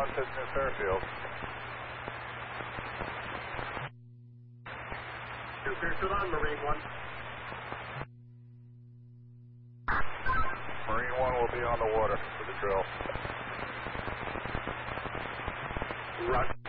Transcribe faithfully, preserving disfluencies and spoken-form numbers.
one, pitch near Fairfield. Two Fairfield on, Marine one. Marine one will be on the water for the drill. Roger.